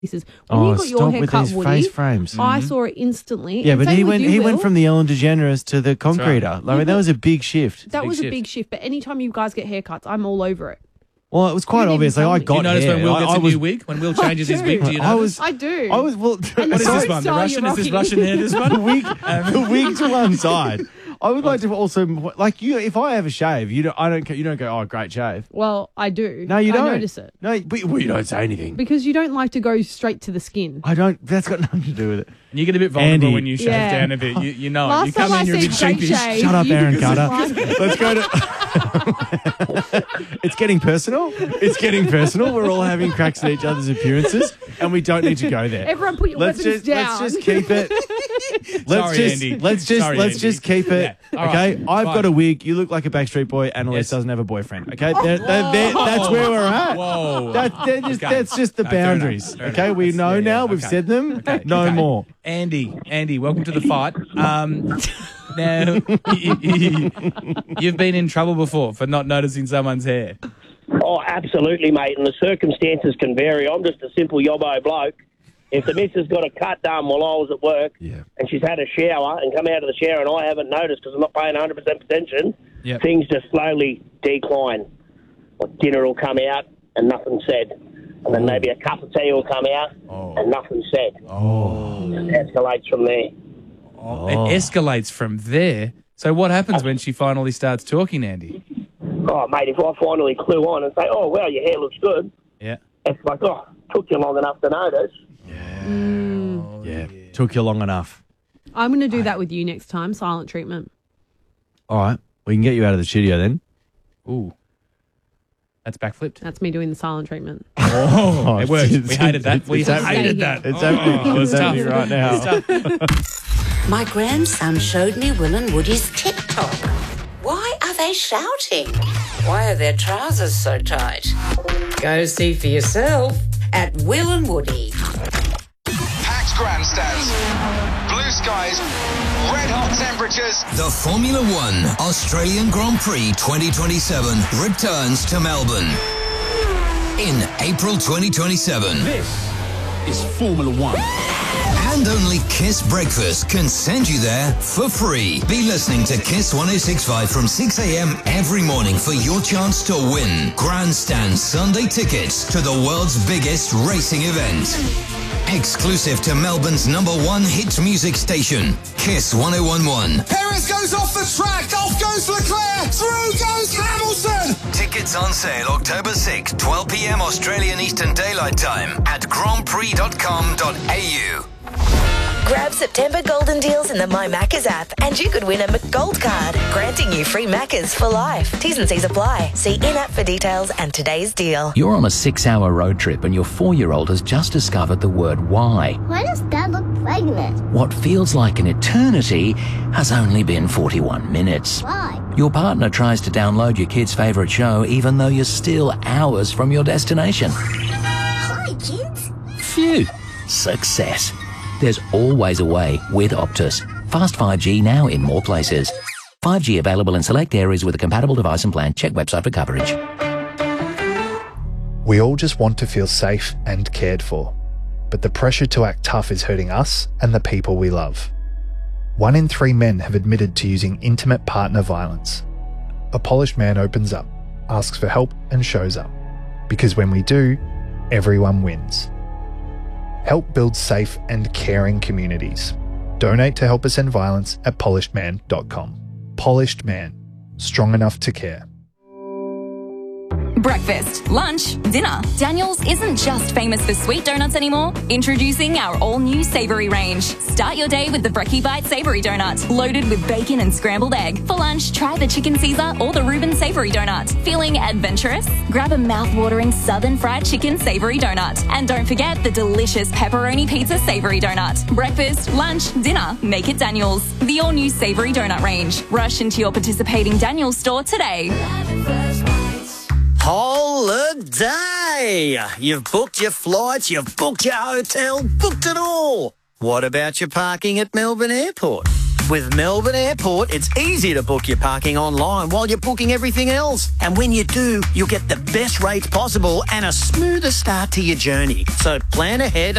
When you got your hair cut, Woody, face frames. I saw it instantly. Yeah, And but same he with went you, Will. from the Ellen DeGeneres to the concreter. Yeah, That was a big shift. That was a big shift. But anytime you guys get haircuts, I'm all over it. Well, it was quite You didn't obvious. even Like, I tell me. got Do you notice hair. when Will gets I a was, new wig? When Will changes his wig, do you notice? I do. I was well. And What is the this one? The style Russian? you're Is this rocking. Russian hair, this one? the wig to one side. I would like to also like you. If I have a shave, you don't go, oh, great shave. Well, I do. No, you don't. I notice it. No, but you don't say anything. Because you don't like to go straight to the skin. I don't. That's got nothing to do with it. And you get a bit vulnerable Andy. when you shave Yeah. down a bit. You know, Last you come time in, you're a I bit said straight sheepish. shave, Shut up, you Aaron didn't Carter. like it. Let's go to. It's getting personal. It's getting personal. We're all having cracks at each other's appearances, and we don't need to go there. Everyone put your weapons down. Let's just keep it. Andy. Let's Sorry, just keep it. Yeah. All Okay, right. I've Fine. got a wig. You look like a Backstreet Boy. Annalise Yes. doesn't have a boyfriend. Okay, that's where we're at. Whoa. That's just the No, fair enough. boundaries. Fair Okay, enough. we know Yeah, now. yeah, We've okay. said them. Okay, No okay. more. Andy, welcome to the fight. Now, you've been in trouble before for not noticing someone's hair. Oh, absolutely, mate. And the circumstances can vary. I'm just a simple yobbo bloke. If the missus got a cut done while I was at work and she's had a shower and come out of the shower and I haven't noticed because I'm not paying 100% attention, Yep. things just slowly decline. Like dinner will come out and nothing said. And then maybe a cup of tea will come out and nothing said. It escalates from there. It escalates from there. So what happens when she finally starts talking, Andy? Oh, mate, if I finally clue on and say, oh, well, your hair looks good, Yeah. it's like, oh, took you long enough to notice. Yeah, took you long enough. I'm going to do that with you next time. Silent treatment. All right, we can get you out of the studio then. Ooh. That's backflipped. That's me doing the silent treatment. Oh, it worked. We hated that. We it's hated that. It's happening. It's tough. happening right now. It's tough. My grandson showed me Will and Woody's TikTok. Why are they shouting? Why are their trousers so tight? Go see for yourself at Will and Woody. Packed grandstands, blue skies, red hot temperatures. The Formula One Australian Grand Prix 2027 returns to Melbourne in April 2027. This is Formula One. And only Kiss Breakfast can send you there for free. Be listening to Kiss 1065 from 6 a.m. every morning for your chance to win Grandstand Sunday tickets to the world's biggest racing event. Exclusive to Melbourne's #1 hit music station, Kiss 1011. Perez goes off the track, off goes Leclerc, through goes Hamilton. Tickets on sale October 6, 12 p.m. Australian Eastern Daylight Time at grandprix.com.au. Grab September golden deals in the My Maccas app and you could win a McGold card, granting you free Maccas for life. T's and C's apply. See in-app for details and today's deal. You're on a 6-hour road trip and your 4-year-old has just discovered the word why. Why does Dad look pregnant? What feels like an eternity has only been 41 minutes. Why? Your partner tries to download your kid's favourite show even though you're still hours from your destination. Hi, kids. Phew. Success. There's always a way with Optus. Fast 5G now in more places. 5G available in select areas with a compatible device and plan. Check website for coverage. We all just want to feel safe and cared for. But the pressure to act tough is hurting us and the people we love. 1 in 3 men have admitted to using intimate partner violence. A polished man opens up, asks for help and shows up. Because when we do, everyone wins. Help build safe and caring communities. Donate to Help Us End Violence at polishedman.com. Polished Man. Strong enough to care. Breakfast, lunch, dinner. Daniel's isn't just famous for sweet donuts anymore. Introducing our all-new savoury range. Start your day with the Brekkie Bite Savoury Donut, loaded with bacon and scrambled egg. For lunch, try the Chicken Caesar or the Reuben Savoury Donut. Feeling adventurous? Grab a mouth-watering Southern Fried Chicken Savoury Donut. And don't forget the delicious Pepperoni Pizza Savoury Donut. Breakfast, lunch, dinner, make it Daniel's. The all-new Savoury Donut range. Rush into your participating Daniel's store today. Holiday! You've booked your flights, you've booked your hotel, booked it all. What about your parking at Melbourne Airport? With Melbourne Airport, it's easy to book your parking online while you're booking everything else. And when you do, you'll get the best rates possible and a smoother start to your journey. So plan ahead